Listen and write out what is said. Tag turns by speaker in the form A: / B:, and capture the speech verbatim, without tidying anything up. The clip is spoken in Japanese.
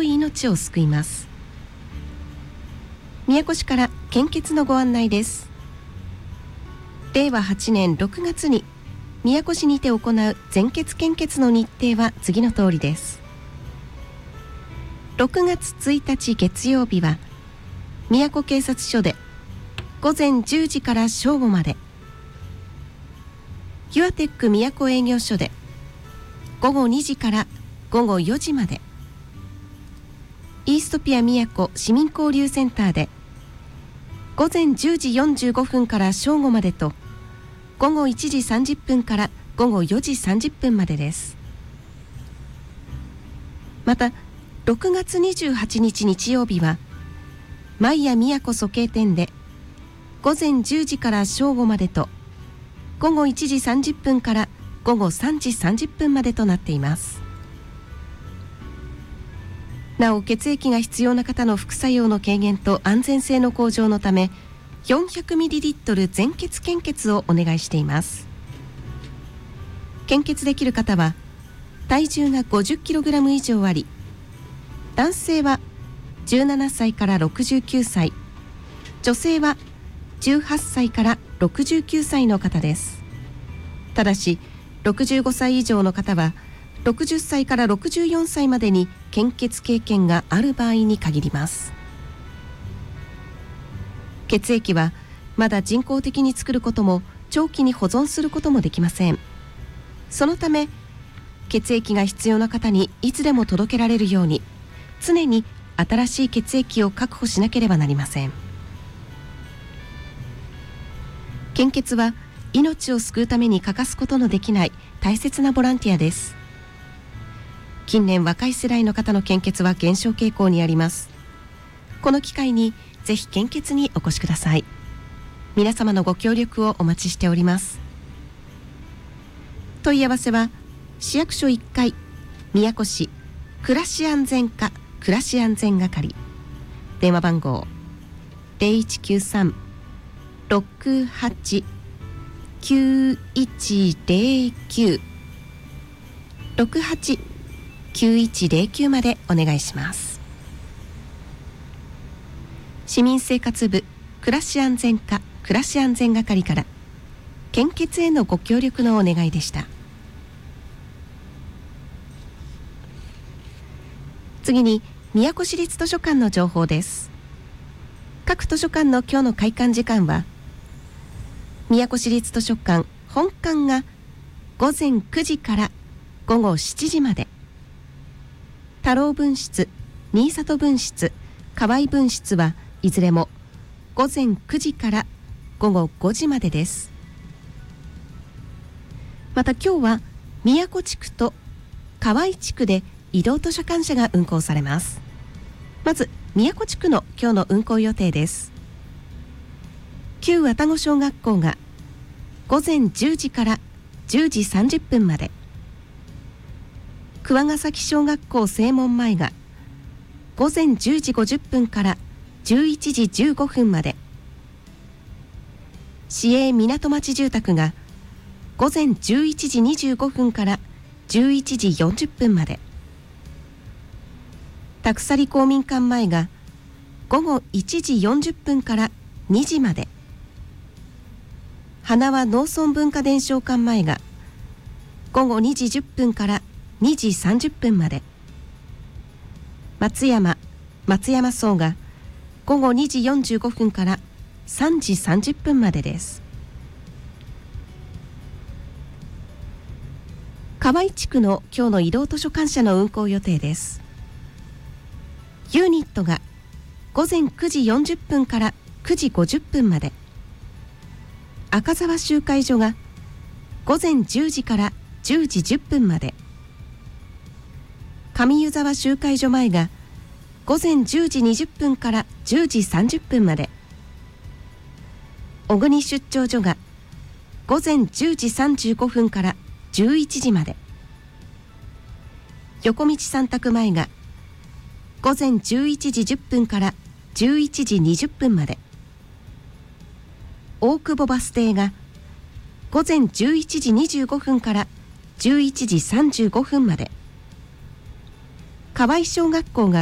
A: い命を救います。宮古市から献血のご案内です。れいわはちねんろくがつに宮古市にて行う全血献血の日程は次の通りです。ろくがつついたち月曜日は宮古警察署でごぜんじゅうじから正午まで、ユアテック宮古営業所でごごにじからごごよじまで、イーストピア宮古市民交流センターでごぜんじゅうじよんじゅうごふんから正午までと、ごごいちじさんじゅっぷんからごごよじさんじゅっぷんまでです。またろくがつにじゅうはちにち日曜日はマイヤ宮古蘇渓店でごぜんじゅうじから正午までと、ごごいちじさんじゅっぷんからごごさんじさんじゅっぷんまでとなっています。なお、血液が必要な方の副作用の軽減と安全性の向上のため よんひゃくミリリットル 全血献血をお願いしています。献血できる方は体重が ごじゅっキログラム 以上あり、男性はじゅうななさいからろくじゅうきゅうさい、女性はじゅうはっさいからろくじゅうきゅうさいの方です。ただしろくじゅうごさい以上の方はろくじゅっさいからろくじゅうよんさいまでに献血経験がある場合に限ります。血液はまだ人工的に作ることも長期に保存することもできません。そのため血液が必要な方にいつでも届けられるように、常に新しい血液を確保しなければなりません。献血は命を救うために欠かすことのできない大切なボランティアです。近年若い世代の方の献血は減少傾向にあります。この機会にぜひ献血にお越しください。皆様のご協力をお待ちしております。問い合わせは市役所いっかい宮古市暮らし安全課暮らし安全係、電話番号 ゼロいちきゅうさん ろくはち きゅういちゼロきゅう ろくはち きゅういちゼロきゅうまでお願いします。市民生活部暮らし安全課暮らし安全係から献血へのご協力のお願いでした。次に宮古市立図書館の情報です。各図書館の今日の開館時間は、宮古市立図書館本館がごぜんくじからごごしちじまで、太郎分室、新里分室、河合分室はいずれもごぜんくじからごごごじまでです。また今日は宮古地区と河合地区で移動図書館車が運行されます。まず宮古地区の今日の運行予定です。旧愛宕小学校がごぜんじゅうじからじゅうじさんじゅっぷんまで、桑ヶ崎小学校正門前がごぜんじゅうじごじゅっぷんからじゅういちじじゅうごふんまで、市営港町住宅がごぜんじゅういちじにじゅうごふんからじゅういちじよんじゅっぷんまで、たくさり公民館前がごごいちじよんじゅっぷんからにじまで、花輪農村文化伝承館前がごごにじじゅっぷんからにじさんじゅっぷんまで、松山松山荘がごごにじよんじゅうごふんからさんじさんじゅっぷんまでです。河合地区の今日の移動図書館車の運行予定です。ユーニットがごぜんくじよんじゅっぷんからくじごじゅっぷんまで、赤沢集会所がごぜんじゅうじからじゅうじじゅっぷんまで、上湯沢集会所前がごぜんじゅうじにじゅっぷんからじゅうじさんじゅっぷんまで、小国出張所がごぜんじゅうじさんじゅうごふんからじゅういちじまで、横道三択前がごぜんじゅういちじじゅっぷんからじゅういちじにじゅっぷんまで、大久保バス停がごぜんじゅういちじにじゅうごふんからじゅういちじさんじゅうごふんまで、河合小学校が